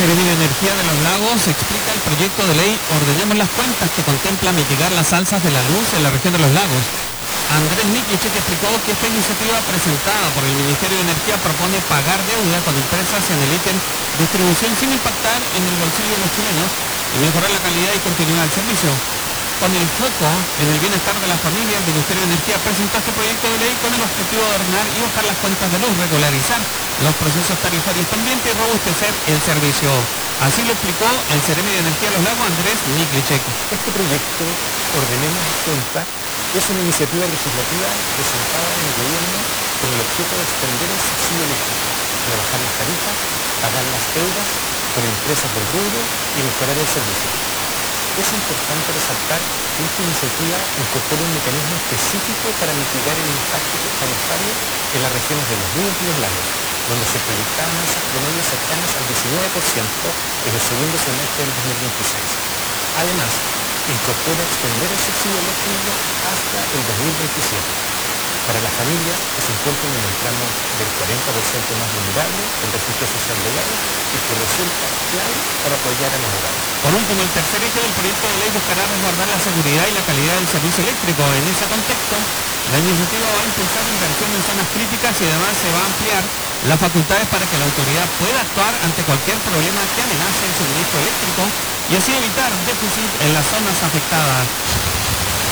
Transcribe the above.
Seremi de Energía de los Lagos explica el proyecto de ley Ordenemos las Cuentas, que contempla mitigar las alzas de la luz en la región de los lagos. Andrés Niklichek explicó que esta iniciativa presentada por el Ministerio de Energía propone pagar deuda con empresas en el ítem distribución sin impactar en el bolsillo de los chilenos y mejorar la calidad y continuidad del servicio. Con el foco en el bienestar de las familias, el Ministerio de Energía presentó este proyecto de ley con el objetivo de ordenar y bajar las cuentas de luz, regularizar los procesos tarifarios pendientes y robustecer el servicio. Así lo explicó el Seremi de Energía de los Lagos, Andrés Niklichek. Este proyecto, Ordenemos las Cuentas, es una iniciativa legislativa presentada en el gobierno con el objeto de extender el subsidio eléctrico, rebajar las tarifas, pagar las deudas con empresas del rubro y mejorar el servicio. Es importante resaltar que esta iniciativa incorpora un mecanismo específico para mitigar el impacto tarifario en las regiones de los ríos y los lagos, donde se proyectaban alzas promedios cercanas al 19% en el segundo semestre del 2026. Además, incorpora extender el subsidio eléctrico hasta el 2027. Para las familias que se encuentran en el tramo del 40% más vulnerable del registro social legal y que resulta clave para apoyar a los hogares. Por último, el tercer eje del proyecto de ley buscará resguardar la seguridad y la calidad del servicio eléctrico. En ese contexto, la iniciativa va a impulsar inversión en zonas críticas y además se va a ampliar las facultades para que la autoridad pueda actuar ante cualquier problema que amenace el suministro eléctrico y así evitar déficit en las zonas afectadas.